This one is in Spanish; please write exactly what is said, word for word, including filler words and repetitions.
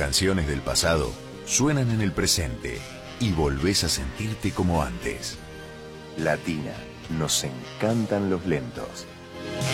canciones del pasado suenan en el presente y volvés a sentirte como antes. Latina, nos encantan los lentos.